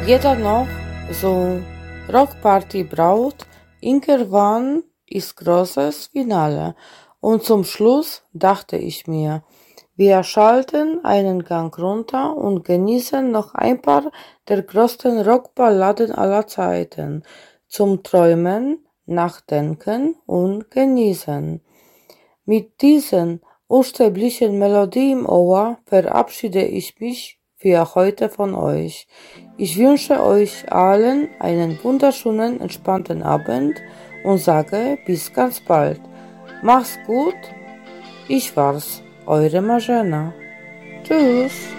jeder noch so Rockparty braucht, irgendwann ist großes Finale. Und zum Schluss dachte ich mir, wir schalten einen Gang runter und genießen noch ein paar der größten Rockballaden aller Zeiten. Zum Träumen, Nachdenken und Genießen. Mit diesen unsterblichen Melodie im Ohr verabschiede ich mich für heute von euch. Ich wünsche euch allen einen wunderschönen, entspannten Abend und sage bis ganz bald. Macht's gut, ich war's, eure Marzena. Tschüss.